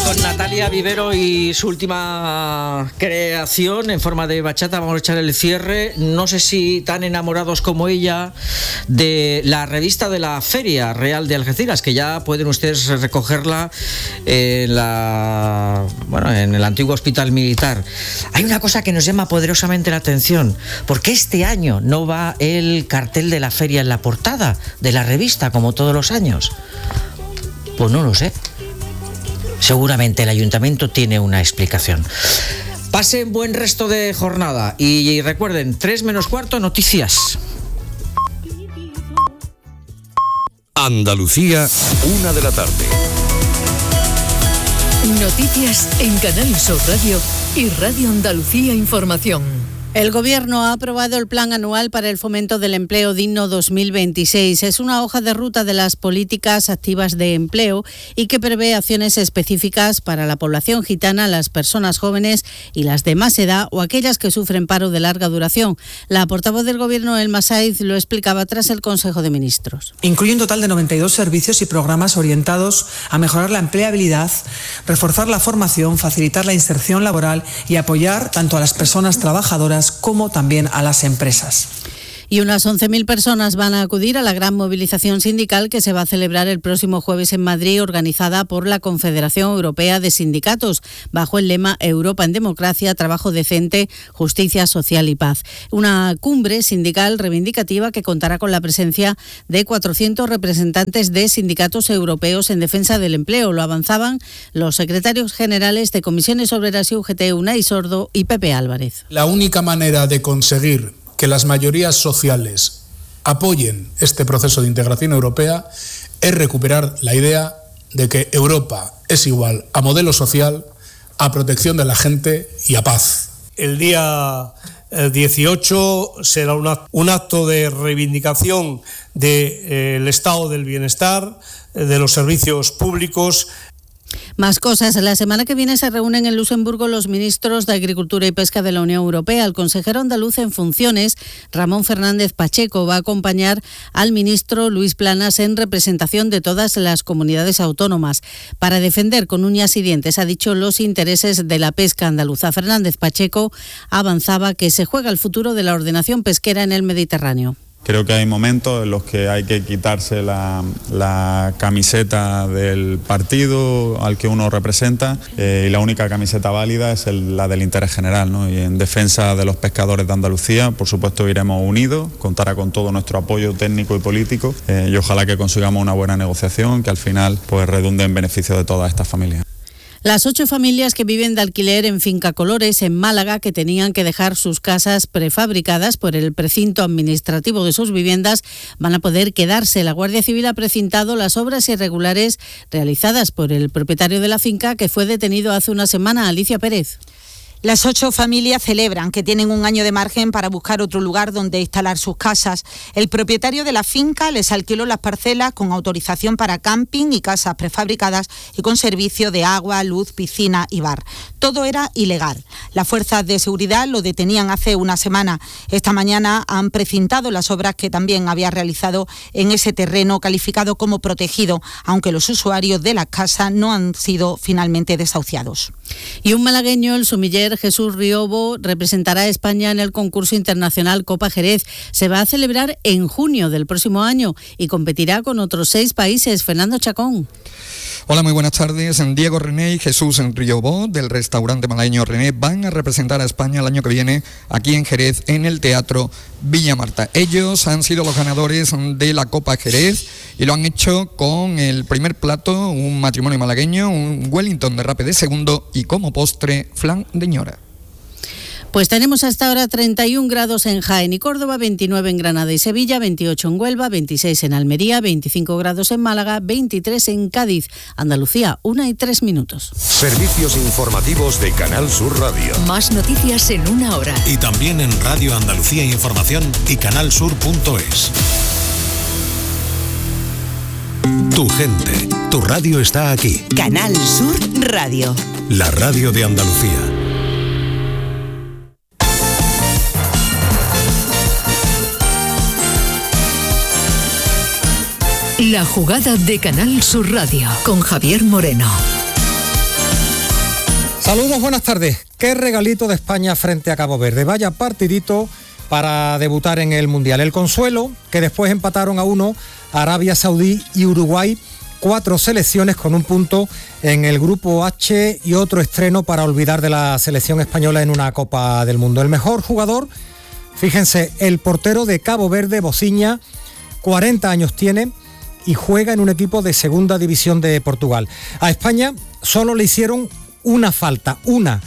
Con Natalia Vivero y su última creación en forma de bachata vamos a echar el cierre. No sé si tan enamorados como ella de la revista de la Feria Real de Algeciras, que ya pueden ustedes recogerla en el antiguo hospital militar. Hay una cosa que nos llama poderosamente la atención, porque este año no va el cartel de la feria en la portada de la revista como todos los años. Pues no lo sé. Seguramente el ayuntamiento tiene una explicación. Pasen buen resto de jornada y recuerden, 3 menos cuarto, noticias. Andalucía, 1 de la tarde. Noticias en Canal Sur Radio y Radio Andalucía Información. El Gobierno ha aprobado el Plan Anual para el Fomento del Empleo Digno 2026. Es una hoja de ruta de las políticas activas de empleo y que prevé acciones específicas para la población gitana, las personas jóvenes y las de más edad o aquellas que sufren paro de larga duración. La portavoz del Gobierno, Elma Saiz, lo explicaba tras el Consejo de Ministros. Incluye un total de 92 servicios y programas orientados a mejorar la empleabilidad, reforzar la formación, facilitar la inserción laboral y apoyar tanto a las personas trabajadoras como también a las empresas. Y unas 11.000 personas van a acudir a la gran movilización sindical que se va a celebrar el próximo jueves en Madrid, organizada por la Confederación Europea de Sindicatos, bajo el lema Europa en Democracia, Trabajo Decente, Justicia Social y Paz. Una cumbre sindical reivindicativa que contará con la presencia de 400 representantes de sindicatos europeos en defensa del empleo. Lo avanzaban los secretarios generales de Comisiones Obreras y UGT, Unai Sordo y Pepe Álvarez. La única manera de conseguir que las mayorías sociales apoyen este proceso de integración europea es recuperar la idea de que Europa es igual a modelo social, a protección de la gente y a paz. El día 18 será un acto de reivindicación del estado del bienestar, de los servicios públicos. Más cosas. La semana que viene se reúnen en Luxemburgo los ministros de Agricultura y Pesca de la Unión Europea. El consejero andaluz en funciones, Ramón Fernández Pacheco, va a acompañar al ministro Luis Planas en representación de todas las comunidades autónomas para defender con uñas y dientes, ha dicho, los intereses de la pesca andaluza. Fernández Pacheco avanzaba que se juega el futuro de la ordenación pesquera en el Mediterráneo. Creo que hay momentos en los que hay que quitarse la camiseta del partido al que uno representa y la única camiseta válida es la del interés general, ¿no? Y en defensa de los pescadores de Andalucía, por supuesto, iremos unidos, contará con todo nuestro apoyo técnico y político y ojalá que consigamos una buena negociación que al final pues redunde en beneficio de todas estas familias. Las 8 familias que viven de alquiler en Finca Colores, en Málaga, que tenían que dejar sus casas prefabricadas por el precinto administrativo de sus viviendas, van a poder quedarse. La Guardia Civil ha precintado las obras irregulares realizadas por el propietario de la finca, que fue detenido hace una semana. Alicia Pérez. Las 8 familias celebran que tienen un año de margen para buscar otro lugar donde instalar sus casas. El propietario de la finca les alquiló las parcelas con autorización para camping y casas prefabricadas y con servicio de agua, luz, piscina y bar. Todo era ilegal. Las fuerzas de seguridad lo detenían hace una semana. Esta mañana han precintado las obras que también había realizado en ese terreno calificado como protegido, aunque los usuarios de las casas no han sido finalmente desahuciados. Y un malagueño, el sumiller Jesús Riobo, representará a España en el concurso internacional Copa Jerez. Se va a celebrar en junio del próximo año y competirá con otros 6 países. Fernando Chacón. Hola, muy buenas tardes. Diego René y Jesús Riobo, del restaurante malagueño René, van a representar a España el año que viene aquí en Jerez, en el Teatro Villa Marta. Ellos han sido los ganadores de la Copa Jerez y lo han hecho con el primer plato, un matrimonio malagueño, un Wellington de rape de segundo y como postre, flan de ñora. Pues tenemos hasta ahora 31 grados en Jaén y Córdoba, 29 en Granada y Sevilla, 28 en Huelva, 26 en Almería, 25 grados en Málaga, 23 en Cádiz. Andalucía, 1:03. Servicios informativos de Canal Sur Radio. Más noticias en 1 hora. Y también en Radio Andalucía Información y canalsur.es. Tu gente, tu radio está aquí. Canal Sur Radio. La radio de Andalucía. La jugada de Canal Sur Radio con Javier Moreno. Saludos, buenas tardes. Qué regalito de España frente a Cabo Verde. Vaya partidito para debutar en el Mundial. El consuelo, que después empataron a 1 Arabia Saudí y Uruguay, 4 selecciones con un punto en el grupo H y otro estreno para olvidar de la selección española en una Copa del Mundo. El mejor jugador, fíjense, el portero de Cabo Verde, Bociña, 40 años tiene y juega en un equipo de segunda división de Portugal. A España solo le hicieron una falta,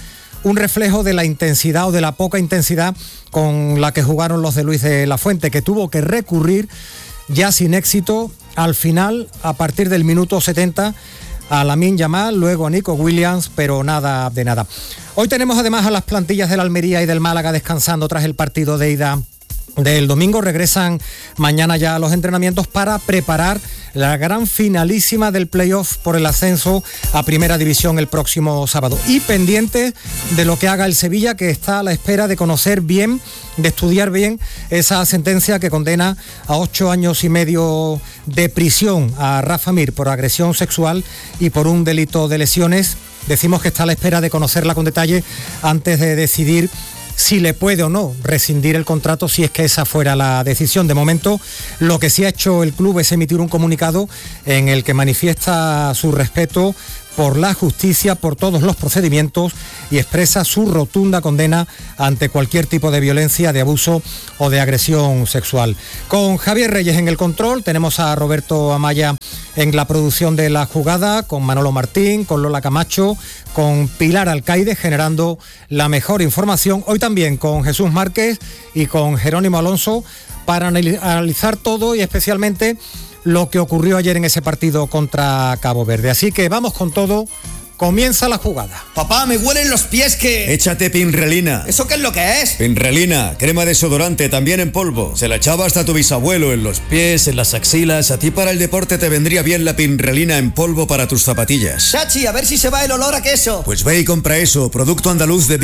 un reflejo de la intensidad o de la poca intensidad con la que jugaron los de Luis de la Fuente, que tuvo que recurrir ya sin éxito al final, a partir del minuto 70, a Lamine Yamal, luego a Nico Williams, pero nada de nada. Hoy tenemos además a las plantillas del Almería y del Málaga descansando tras el partido de ida del domingo. Regresan mañana ya a los entrenamientos para preparar la gran finalísima del playoff por el ascenso a Primera División el próximo sábado. Y pendiente de lo que haga el Sevilla, que está a la espera de conocer bien, de estudiar bien esa sentencia que condena a 8 años y medio de prisión a Rafa Mir por agresión sexual y por un delito de lesiones. Decimos que está a la espera de conocerla con detalle antes de decidir si le puede o no rescindir el contrato, si es que esa fuera la decisión. De momento, lo que sí ha hecho el club es emitir un comunicado en el que manifiesta su respeto por la justicia, por todos los procedimientos y expresa su rotunda condena ante cualquier tipo de violencia, de abuso o de agresión sexual. Con Javier Reyes en el control, tenemos a Roberto Amaya en la producción de la jugada, con Manolo Martín, con Lola Camacho, con Pilar Alcaide generando la mejor información. Hoy también con Jesús Márquez y con Jerónimo Alonso para analizar todo y especialmente lo que ocurrió ayer en ese partido contra Cabo Verde. Así que vamos con todo. Comienza la jugada. Papá, me huelen los pies que... Échate Pinrelina. ¿Eso qué es lo que es? Pinrelina, crema desodorante, también en polvo. Se la echaba hasta tu bisabuelo en los pies, en las axilas. A ti para el deporte te vendría bien la Pinrelina en polvo para tus zapatillas. Chachi, a ver si se va el olor a queso. Pues ve y compra eso, producto andaluz de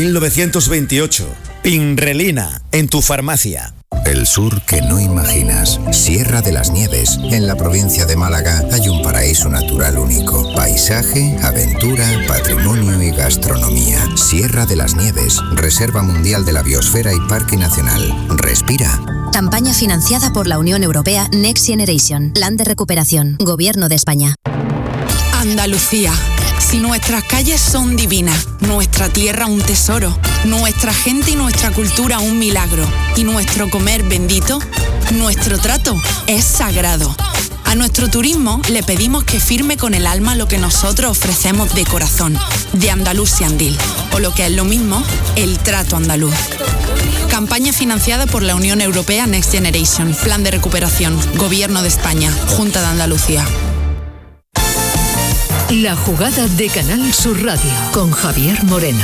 1928. Pinrelina, en tu farmacia. El sur que no imaginas. Sierra de las Nieves. En la provincia de Málaga hay un paraíso natural único. Paisaje, aventura, patrimonio y gastronomía. Sierra de las Nieves. Reserva Mundial de la Biosfera y Parque Nacional. Respira. Campaña financiada por la Unión Europea Next Generation. Plan de recuperación. Gobierno de España. Andalucía. Si nuestras calles son divinas, nuestra tierra un tesoro, nuestra gente y nuestra cultura un milagro, y nuestro comer bendito, nuestro trato es sagrado. A nuestro turismo le pedimos que firme con el alma lo que nosotros ofrecemos de corazón, de Andalusian Deal, o lo que es lo mismo, el trato andaluz. Campaña financiada por la Unión Europea Next Generation, Plan de recuperación, Gobierno de España, Junta de Andalucía. La jugada de Canal Sur Radio con Javier Moreno.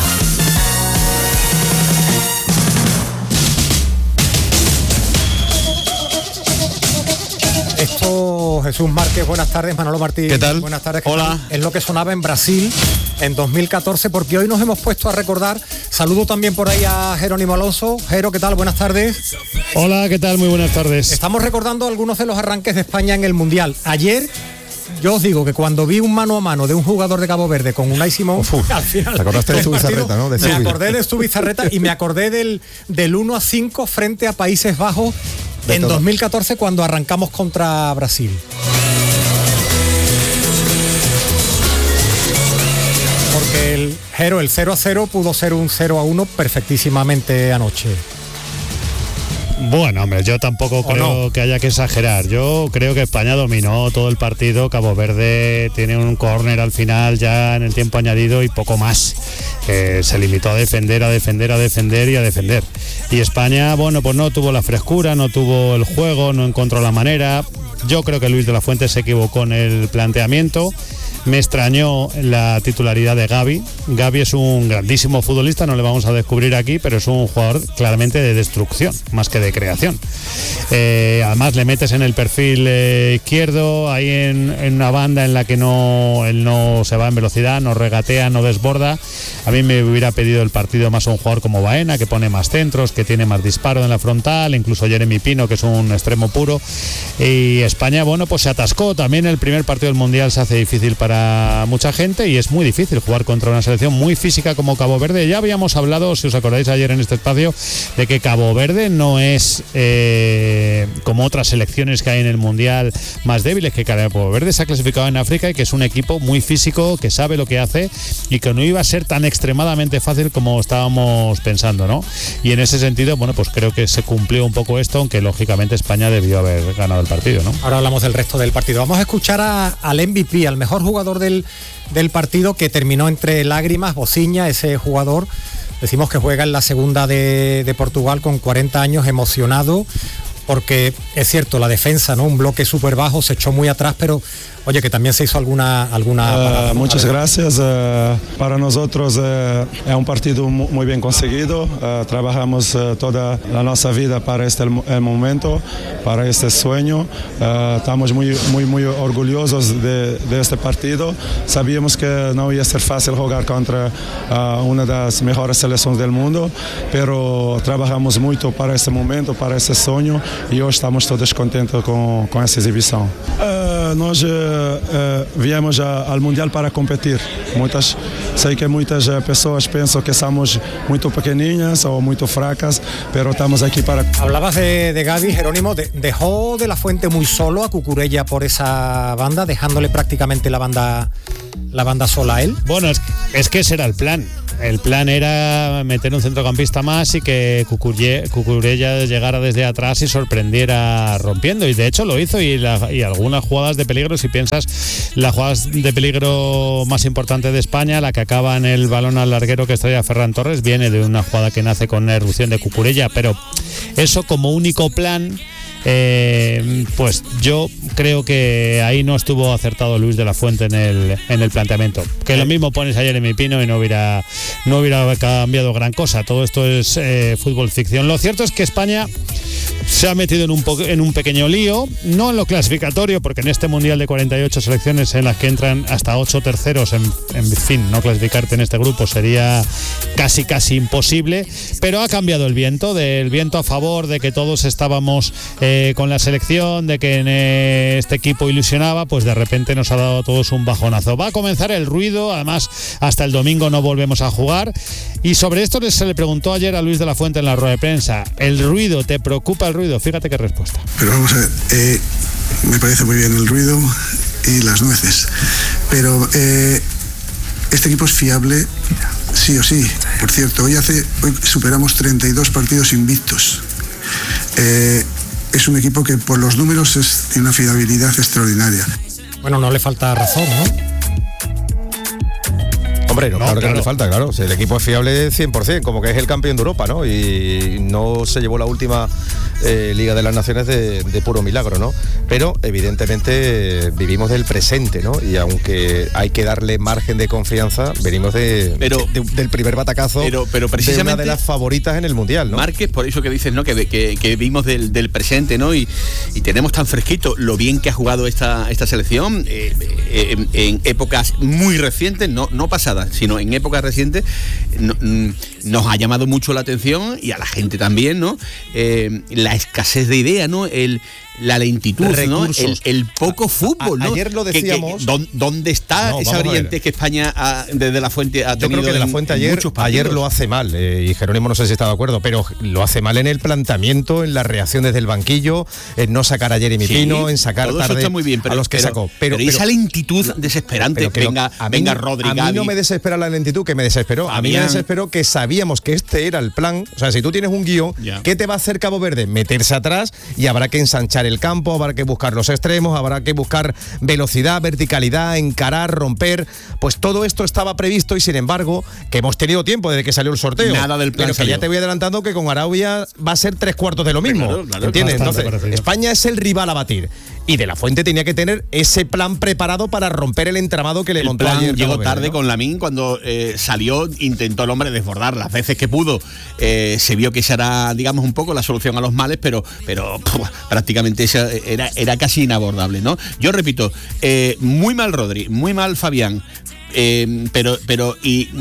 Esto, Jesús Márquez, buenas tardes. Manolo Martín, ¿qué tal? Buenas tardes. Hola. Es lo que sonaba en Brasil en 2014, porque hoy nos hemos puesto a recordar. Saludo también por ahí a Jerónimo Alonso. Jero, ¿qué tal? Buenas tardes. Hola, ¿qué tal? Muy buenas tardes. Estamos recordando algunos de los arranques de España en el Mundial. Ayer, yo os digo que cuando vi un mano a mano de un jugador de Cabo Verde con Unai Simón, al final... Te acordaste de Zubizarreta, ¿no? Me acordé de Zubizarreta y me acordé del 1-5 frente a Países Bajos en 2014 cuando arrancamos contra Brasil. Porque el 0-0 pudo ser un 0-1 perfectísimamente anoche. Bueno, hombre, yo tampoco creo que haya que exagerar. Yo creo que España dominó todo el partido. Cabo Verde tiene un córner al final ya en el tiempo añadido y poco más. Se limitó a defender y a defender. Y España, bueno, pues no tuvo la frescura, no tuvo el juego, no encontró la manera. Yo creo que Luis de la Fuente se equivocó en el planteamiento. Me extrañó la titularidad de Gavi. Gavi es un grandísimo futbolista, no le vamos a descubrir aquí, pero es un jugador claramente de destrucción, más que de creación. Además le metes en el perfil izquierdo, ahí en una banda en la que él no se va en velocidad, no regatea, no desborda. A mí me hubiera pedido el partido más a un jugador como Baena, que pone más centros, que tiene más disparo en la frontal, incluso Jeremy Pino, que es un extremo puro. Y España, bueno, pues se atascó. También el primer partido del Mundial se hace difícil para para mucha gente y es muy difícil jugar contra una selección muy física como Cabo Verde. Ya habíamos hablado, si os acordáis ayer en este espacio, de que Cabo Verde no es como otras selecciones que hay en el Mundial más débiles, que Cabo Verde se ha clasificado en África y que es un equipo muy físico, que sabe lo que hace y que no iba a ser tan extremadamente fácil como estábamos pensando, ¿no? Y en ese sentido, bueno, pues creo que se cumplió un poco esto, aunque lógicamente España debió haber ganado el partido, ¿no? Ahora hablamos del resto del partido. Vamos a escuchar al MVP, al mejor jugador del partido, que terminó entre lágrimas. Bociña, ese jugador, decimos que juega en la segunda de Portugal con 40 años, emocionado, porque es cierto, la defensa, ¿no? Un bloque súper bajo, se echó muy atrás, pero oye, que también se hizo alguna muchas gracias. Para nosotros es un partido muy bien conseguido. Trabajamos toda la nuestra vida para este momento, para este sueño. Estamos muy orgullosos de este partido. Sabíamos que no iba a ser fácil jugar contra una de las mejores selecciones del mundo, pero trabajamos mucho para este momento, para este sueño, y hoy estamos todos contentos con esta exhibición. Nós viemos ao Mundial para competir. Sei que muitas pessoas pensam que somos muito pequeninas ou muito fracas, pero estamos aquí para... Hablabas de Gavi, Jerónimo, dejó de la Fuente muy solo a Cucurella por esa banda, dejándole prácticamente la banda sola a él. Bueno, es que ese era el plan. El plan era meter un centrocampista más y que Cucurella llegara desde atrás y sorprendiera rompiendo, y de hecho lo hizo, y algunas jugadas de peligro, si piensas, las jugadas de peligro más importante de España, la que acaba en el balón al larguero que estrella Ferran Torres, viene de una jugada que nace con la irrupción de Cucurella, pero eso como único plan, pues yo creo que ahí no estuvo acertado Luis de la Fuente en el planteamiento. Que lo mismo pones ayer en mi Pino y no hubiera cambiado gran cosa. Todo esto es fútbol ficción. Lo cierto es que España se ha metido en un pequeño lío, no en lo clasificatorio, porque en este Mundial de 48 selecciones en las que entran hasta 8 terceros, en fin, no clasificarte en este grupo sería casi imposible, pero ha cambiado el viento, del viento a favor, de que todos estábamos con la selección, de que en este equipo ilusionaba, pues de repente nos ha dado a todos un bajonazo. Va a comenzar el ruido, además hasta el domingo no volvemos a jugar, y sobre esto se le preguntó ayer a Luis de la Fuente en la rueda de prensa: ¿el ruido, te preocupa el ruido? Fíjate qué respuesta. Pero vamos a ver, me parece muy bien el ruido y las nueces, pero este equipo es fiable sí o sí. Por cierto, hoy superamos 32 partidos invictos. Es un equipo que por los números tiene una fiabilidad extraordinaria. Bueno, no le falta razón, ¿no? Hombre, claro que no le falta, claro. El equipo es fiable 100%, como que es el campeón de Europa, ¿no? Y no se llevó la última Liga de las Naciones de puro milagro, ¿no? Pero evidentemente vivimos del presente, ¿no? Y aunque hay que darle margen de confianza, venimos del primer batacazo, pero precisamente de una de las favoritas en el Mundial, ¿no? Márquez, por eso que dices, ¿no? Que vivimos del presente, ¿no? Y tenemos tan fresquito lo bien que ha jugado esta selección en épocas muy recientes, no pasadas, sino en épocas recientes. Nos ha llamado mucho la atención, y a la gente también, ¿no? La escasez de idea, ¿no? La lentitud, ¿no? El poco fútbol, ¿no? Ayer lo decíamos. ¿Dónde está esa brillantez que España desde la Fuente ha tenido? Yo creo que de la Fuente ayer lo hace mal, y Jerónimo no sé si está de acuerdo, pero lo hace mal en el planteamiento, en la reacción desde el banquillo, en no sacar a Jeremy Pino, en sacar todo tarde eso está muy bien, a los que sacó. Pero esa lentitud desesperante, venga Rodri, a mí no me desespera la lentitud, que me desesperó. A mí me desesperó que sabíamos que este era el plan. O sea, si tú tienes un guión, ¿qué te va a hacer Cabo Verde? Meterse atrás, y habrá que ensanchar el campo, habrá que buscar los extremos, habrá que buscar velocidad, verticalidad, encarar, romper. Pues todo esto estaba previsto, y sin embargo, que hemos tenido tiempo desde que salió el sorteo. Nada del plan. Pero que ya te voy adelantando que con Arabia va a ser 3/4 de lo mismo. Claro, ¿entiendes? Entonces, España es el rival a batir. Y de la Fuente tenía que tener ese plan preparado para romper el entramado que le montó ayer. Llegó tarde, ¿no? Con Lamine, cuando salió, intentó el hombre desbordar las veces que pudo. Se vio que esa era, digamos, un poco la solución a los males, pero prácticamente esa era casi inabordable, ¿no? Yo repito, muy mal Rodri, muy mal Fabián. pero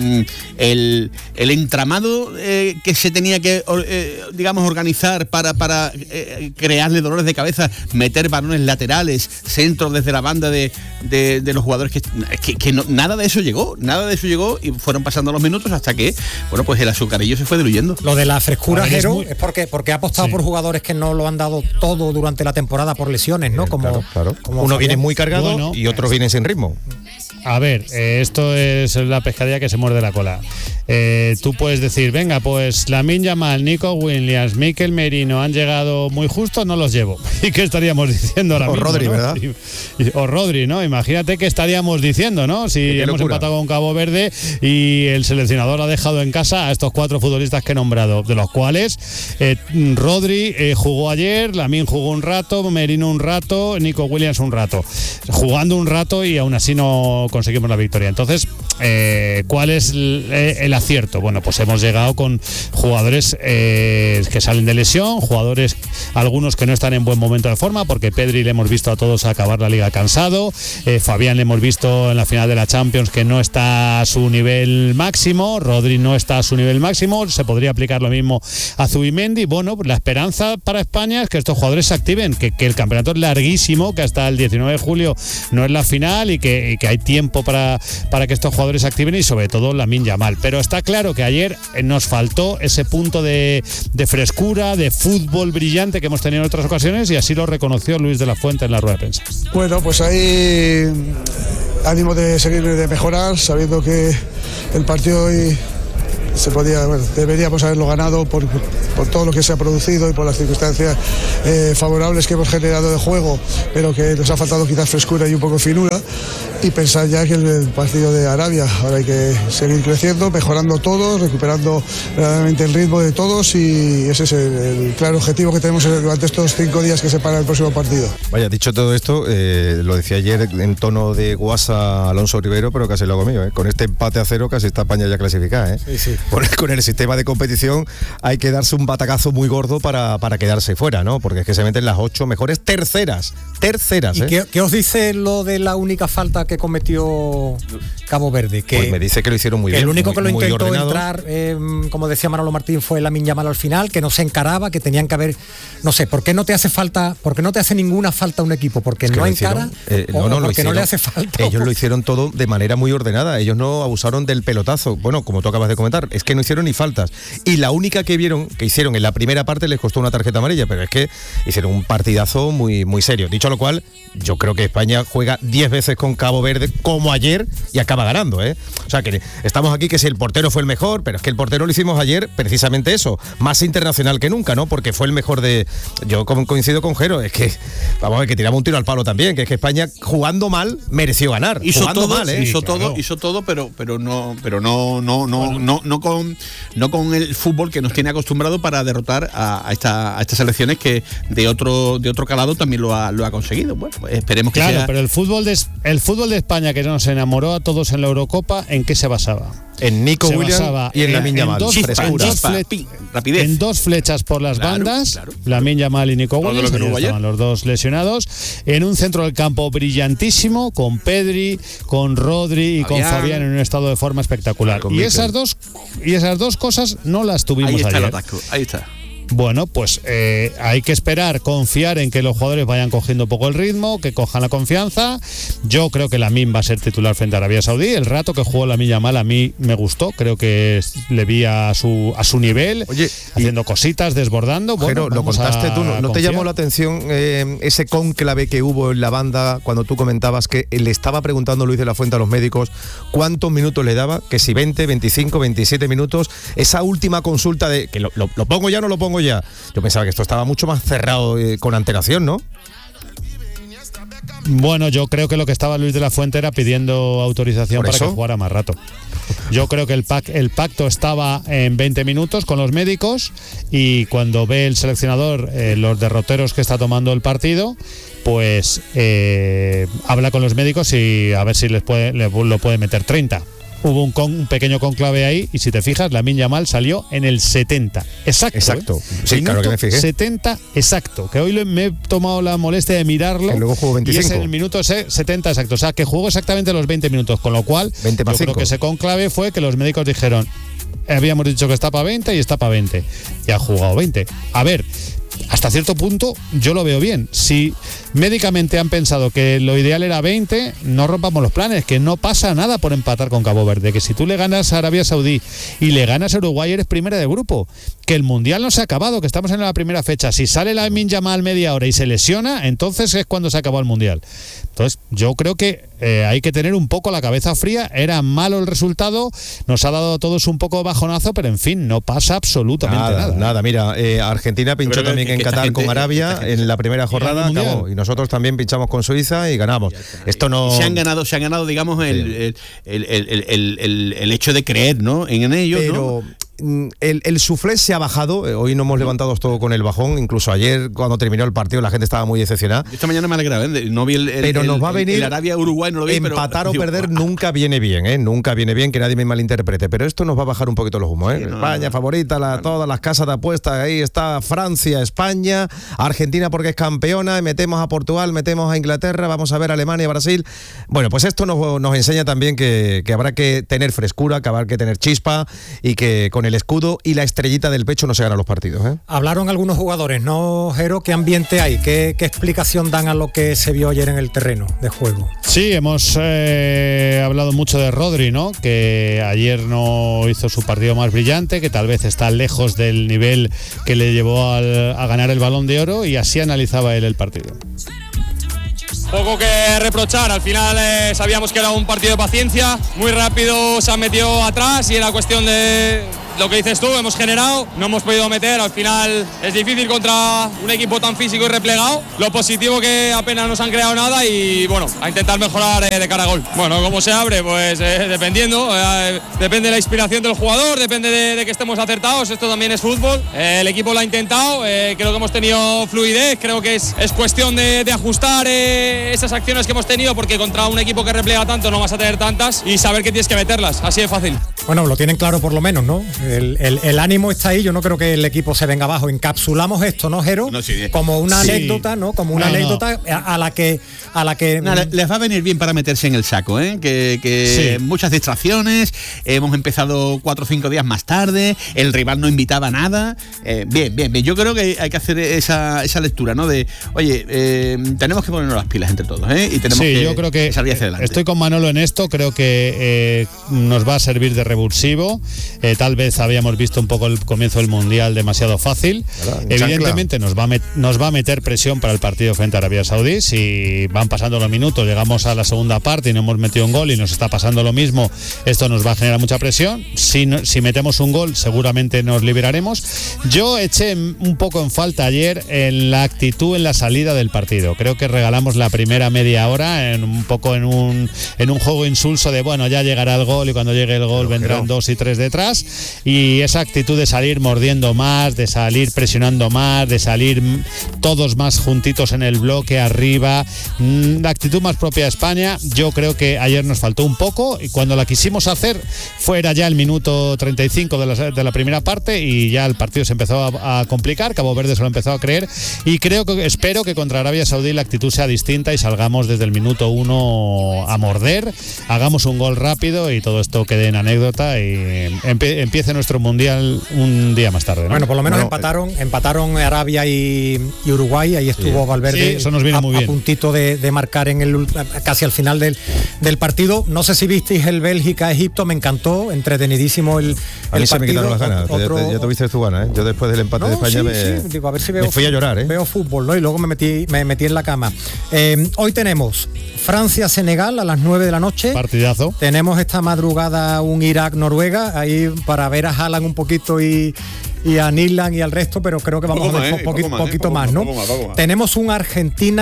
el entramado que se tenía que digamos organizar para crearle dolores de cabeza, meter balones laterales, centros desde la banda de los jugadores que no, nada de eso llegó y fueron pasando los minutos hasta que, bueno, pues el azucarillo se fue diluyendo. Lo de la frescura, Jero, es porque ha apostado por jugadores que no lo han dado todo durante la temporada por lesiones, ¿no? Como uno viene muy cargado y otros vienen sin ritmo. A ver, esto es la pescadilla que se muerde la cola. Tú puedes decir, venga, pues Lamine Yamal, Nico Williams, Mikel Merino han llegado muy justo, no los llevo. ¿Y qué estaríamos diciendo ahora mismo? Rodri, ¿no? ¿verdad? O Rodri, ¿no? Imagínate qué estaríamos diciendo, ¿no? Si hemos empatado con Cabo Verde y el seleccionador ha dejado en casa a estos 4 futbolistas que he nombrado, de los cuales Rodri jugó ayer, Lamine jugó un rato, Merino un rato, Nico Williams un rato. Jugando un rato y aún así no conseguimos la victoria. Entonces, ¿cuál es el acierto? Bueno, pues hemos llegado con jugadores que salen de lesión, jugadores, algunos que no están en buen momento de forma, porque Pedri le hemos visto a todos acabar la liga cansado, Fabián le hemos visto en la final de la Champions que no está a su nivel máximo, Rodri no está a su nivel máximo, se podría aplicar lo mismo a Zubimendi. Bueno, la esperanza para España es que estos jugadores se activen, que el campeonato es larguísimo, que hasta el 19 de julio no es la final y que hay tiempo para que estos jugadores se activen, y sobre todo Lamine Yamal. Pero está claro que ayer nos faltó ese punto de frescura, de fútbol brillante que hemos tenido en otras ocasiones, y así lo reconoció Luis de la Fuente en la rueda de prensa. Bueno, pues ahí ánimo de seguir, de mejorar, sabiendo que el partido hoy deberíamos haberlo ganado por todo lo que se ha producido y por las circunstancias favorables que hemos generado de juego, pero que nos ha faltado quizás frescura y un poco finura, y pensar ya que el partido de Arabia, ahora hay que seguir creciendo, mejorando todos, recuperando verdaderamente el ritmo de todos, y ese es el claro objetivo que tenemos durante estos 5 días que separan el próximo partido. Vaya, dicho todo esto, lo decía ayer en tono de guasa Alonso Rivero, pero casi lo hago mío, con este empate a 0 casi está España ya clasificada, Sí. Con el sistema de competición hay que darse un batacazo muy gordo para quedarse fuera, ¿no? Porque es que se meten las 8 mejores terceras. ¿Y qué os dice lo de la única falta que cometió Cabo Verde? Que pues me dice que lo hicieron muy bien. El único que lo intentó ordenado. entrar, como decía Manolo Martín, fue Lamine Yamal al final, que no se encaraba, que tenían que haber, no sé, ¿por qué no te hace ninguna falta un equipo? ¿Porque no encara? Porque no le hace falta. Ellos lo hicieron todo de manera muy ordenada, ellos no abusaron del pelotazo. Bueno, como tú acabas de comentar, es que no hicieron ni faltas. Y la única que hicieron en la primera parte les costó una tarjeta amarilla, pero es que hicieron un partidazo muy, muy serio. Dicho lo cual, yo creo que España juega 10 veces con Cabo Verde como ayer y acaba ganando, O sea, que estamos aquí que si el portero fue el mejor, pero es que el portero lo hicimos ayer precisamente eso, más internacional que nunca, ¿no? Porque fue el mejor de... Yo coincido con Jero, es que, vamos a ver, que tiramos un tiro al palo también, que es que España jugando mal mereció ganar. Hizo Hizo todo, pero no con el fútbol que nos tiene acostumbrado para derrotar a estas selecciones que de otro calado también lo ha conseguido. Bueno, pues esperemos que sea... pero el fútbol de España, que nos enamoró a todos en la Eurocopa, ¿en qué se basaba? En Nico Williams y en Lamine Yamal. En dos flechas por las bandas, Lamine Yamal y Nico Williams, estaban los dos lesionados, en un centro del campo brillantísimo, con Pedri, con Rodri y con Fabián en un estado de forma espectacular. Y esas dos cosas no las tuvimos ayer. Ahí está el ataque, ahí está. Bueno, pues hay que esperar, confiar en que los jugadores vayan cogiendo un poco el ritmo, que cojan la confianza. Yo creo que Lamine va a ser titular frente a Arabia Saudí. El rato que jugó Lamine Yamal a mí me gustó, creo que le vi a su nivel, haciendo cositas, desbordando. Bueno, pero lo contaste tú, ¿no te llamó la atención ese cónclave que hubo en la banda cuando tú comentabas que le estaba preguntando Luis de la Fuente a los médicos cuántos minutos le daba? Que si 20, 25, 27 minutos, esa última consulta de que lo pongo ya o no lo pongo ya. Yo pensaba que esto estaba mucho más cerrado con antelación, ¿no? Bueno, yo creo que lo que estaba Luis de la Fuente era pidiendo autorización para que jugara más rato. Yo creo que el pacto estaba en 20 minutos con los médicos, y cuando ve el seleccionador los derroteros que está tomando el partido, pues habla con los médicos y a ver si lo puede meter 30. hubo un pequeño conclave ahí y si te fijas, Lamine Yamal salió en el 70. Exacto. Sí, claro que me fijé. 70 exacto, que hoy me he tomado la molestia de mirarlo. Que luego jugó 25. Y es en el minuto 70 exacto, o sea, que jugó exactamente los 20 minutos, con lo cual yo creo que ese conclave fue que los médicos dijeron, habíamos dicho que está para 20 y está para 20. Y ha jugado 20. A ver, hasta cierto punto yo lo veo bien. Si médicamente han pensado que lo ideal era 20, no rompamos los planes, que no pasa nada por empatar con Cabo Verde, que si tú le ganas a Arabia Saudí y le ganas a Uruguay eres primera de grupo, que el Mundial no se ha acabado, que estamos en la primera fecha. Si sale Lamine Yamal media hora y se lesiona, entonces es cuando se acabó el Mundial. Entonces yo creo que hay que tener un poco la cabeza fría. Era malo el resultado, nos ha dado a todos un poco bajonazo, pero en fin, no pasa absolutamente nada. Mira, Argentina pinchó también en Qatar con Arabia en la primera jornada, acabó, y nosotros también pinchamos con Suiza y ganamos. Esto no... Se han ganado, digamos, el hecho de creer, ¿no? En ello, pero... ¿no? El suflé se ha bajado, hoy nos hemos levantado todo con el bajón, incluso ayer cuando terminó el partido la gente estaba muy decepcionada. Esta mañana me alegraba, no vi pero nos va a venir el Arabia-Uruguay, no lo vi, empatar o perder nunca viene bien, nunca viene bien, que nadie me malinterprete, pero esto nos va a bajar un poquito los humos, España favorita, todas las casas de apuestas, ahí está Francia, España, Argentina porque es campeona, metemos a Portugal, metemos a Inglaterra, vamos a ver Alemania, Brasil. Bueno, pues esto nos enseña también que habrá que tener frescura, que habrá que tener chispa y que con el escudo y la estrellita del pecho no se ganan los partidos. Hablaron algunos jugadores, ¿no, Jero? ¿Qué ambiente hay? ¿Qué explicación dan a lo que se vio ayer en el terreno de juego? Sí, hemos hablado mucho de Rodri, ¿no? Que ayer no hizo su partido más brillante, que tal vez está lejos del nivel que le llevó a ganar el Balón de Oro, y así analizaba él el partido. Poco que reprochar, al final sabíamos que era un partido de paciencia, muy rápido se han metido atrás y era cuestión de lo que dices tú, hemos generado, no hemos podido meter, al final es difícil contra un equipo tan físico y replegado, lo positivo que apenas nos han creado nada y bueno, a intentar mejorar de cara a gol. Bueno, ¿cómo se abre? Pues dependiendo, depende de la inspiración del jugador, depende de que estemos acertados, esto también es fútbol, el equipo lo ha intentado, creo que hemos tenido fluidez, creo que es cuestión de ajustar esas acciones que hemos tenido, porque contra un equipo que replega tanto no vas a tener tantas y saber que tienes que meterlas, así de fácil. Bueno, lo tienen claro por lo menos, ¿no? El ánimo está ahí, yo no creo que el equipo se venga abajo. Encapsulamos esto, ¿no, Jero? No, sí, como una anécdota, ¿no? Como una anécdota a la que les va a venir bien para meterse en el saco, que sí. Muchas distracciones, hemos empezado 4 o 5 días más tarde, el rival no invitaba a nada, bien, yo creo que hay que hacer esa lectura, ¿no? De, oye, tenemos que ponernos las pilas entre todos, y tenemos yo creo que salir hacia adelante. Estoy con Manolo en esto, creo que nos va a servir de revulsivo, tal vez habíamos visto un poco el comienzo del Mundial demasiado fácil, evidentemente nos va a meter presión para el partido frente a Arabia Saudí. Si van pasando los minutos, llegamos a la segunda parte y no hemos metido un gol y nos está pasando lo mismo, esto nos va a generar mucha presión. Si metemos un gol seguramente nos liberaremos. Yo eché un poco en falta ayer en la actitud en la salida del partido, creo que regalamos la primera media hora en un juego insulso de bueno, ya llegará el gol y cuando llegue el gol vendrán 2 y 3 detrás, y esa actitud de salir mordiendo más, de salir presionando más, de salir todos más juntitos en el bloque arriba, la actitud más propia de España, yo creo que ayer nos faltó un poco, y cuando la quisimos hacer fuera ya el minuto 35 de la primera parte y ya el partido se empezó a complicar, Cabo Verde se lo empezó a creer, y espero que contra Arabia Saudí la actitud sea distinta y salgamos desde el minuto 1 a morder, hagamos un gol rápido y todo esto quede en anécdota y empiece nuestro Mundial un día más tarde, ¿no? Bueno, por lo menos empataron Arabia y Uruguay, ahí estuvo Valverde, eso nos viene muy bien, a puntito de marcar casi al final del partido. No sé si visteis el Bélgica-Egipto, me encantó, entretenidísimo el partido. Se me quitaron las ganas, ya tuviste tu gana, Yo después del empate de España digo, a ver si me fui a llorar, Veo fútbol, ¿no? Y luego me metí en la cama. Hoy tenemos Francia-Senegal a las 9 de la noche. Partidazo. Tenemos esta madrugada un Irak-Noruega, ahí para ver a Haaland un poquito y a Nyland y al resto, pero creo que vamos a ver un poquito más, ¿no? Tenemos un Argentina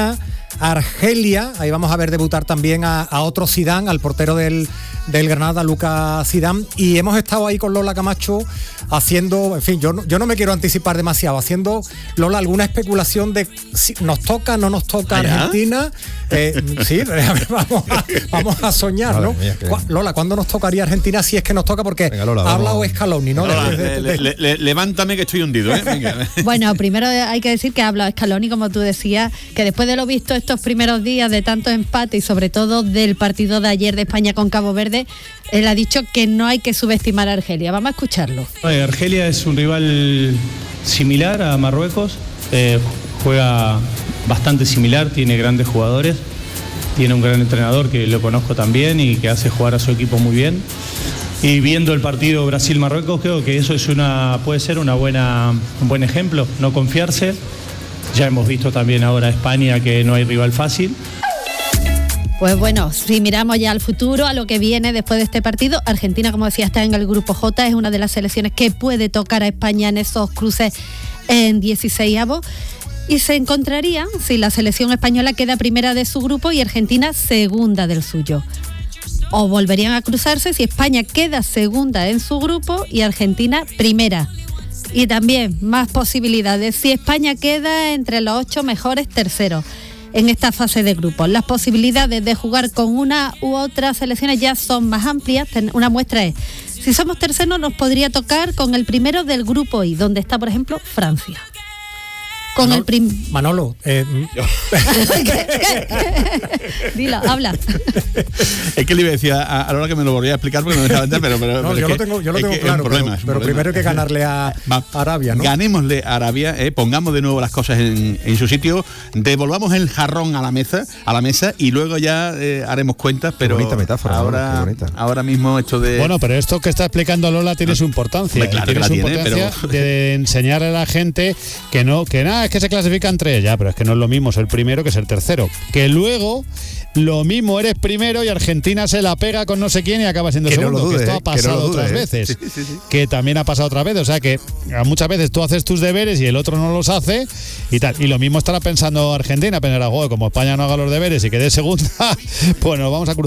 Argelia. Ahí vamos a ver debutar también a otro Zidane, al portero del Granada, Lucas Zidane. Y hemos estado ahí con Lola Camacho haciendo, en fin, yo no me quiero anticipar demasiado, haciendo, Lola, alguna especulación de si nos toca, no nos toca Argentina. Sí, vamos a soñar, ¿no? Mía, Lola, ¿cuándo nos tocaría Argentina? Si es que nos toca, porque venga, Lola, ha hablado Scaloni, ¿no? Lola, levántame que estoy hundido, ¿eh? Venga. Bueno, primero hay que decir que ha hablado Scaloni, como tú decías, que después de lo visto estos primeros días de tantos empates y sobre todo del partido de ayer de España con Cabo Verde, él ha dicho que no hay que subestimar a Argelia. Vamos a escucharlo. Argelia es un rival similar a Marruecos, juega bastante similar, tiene grandes jugadores, tiene un gran entrenador que lo conozco también y que hace jugar a su equipo muy bien. Y viendo el partido Brasil-Marruecos, creo que eso puede ser un buen ejemplo, no confiarse. Ya hemos visto también ahora España que no hay rival fácil. Pues bueno, si miramos ya al futuro, a lo que viene después de este partido, Argentina, como decía, está en el grupo J, es una de las selecciones que puede tocar a España en esos cruces en 16avos. Y se encontrarían si la selección española queda primera de su grupo y Argentina segunda del suyo. O volverían a cruzarse si España queda segunda en su grupo y Argentina primera. Y también más posibilidades si España queda entre los 8 mejores terceros en esta fase de grupos. Las posibilidades de jugar con una u otra selecciones ya son más amplias. Una muestra es, si somos terceros nos podría tocar con el primero del grupo I, donde está, por ejemplo, Francia. Con Manolo, Dilo, habla. Es que le iba a decir a Lola que me lo volvía a explicar porque no me estaba entendiendo, pero no, yo lo tengo claro, pero primero hay que ganarle a Arabia, ¿no? Ganémosle a Arabia, pongamos de nuevo las cosas en su sitio, devolvamos el jarrón a la mesa y luego ya haremos cuentas, pero qué bonita metáfora, ahora mismo esto de... Bueno, pero esto que está explicando Lola tiene su importancia. Claro tiene que su importancia de enseñarle a la gente que nada, es que se clasifican 3 ya, pero es que no es lo mismo ser primero que ser tercero. Que luego lo mismo eres primero y Argentina se la pega con no sé quién y acaba siendo segundo. No dude, que esto ha pasado otras veces. Sí. Que también ha pasado otras veces. O sea que muchas veces tú haces tus deberes y el otro no los hace y tal. Y lo mismo estará pensando Argentina. Pensará, joder, como España no haga los deberes y quede segunda, pues nos vamos a cruzar.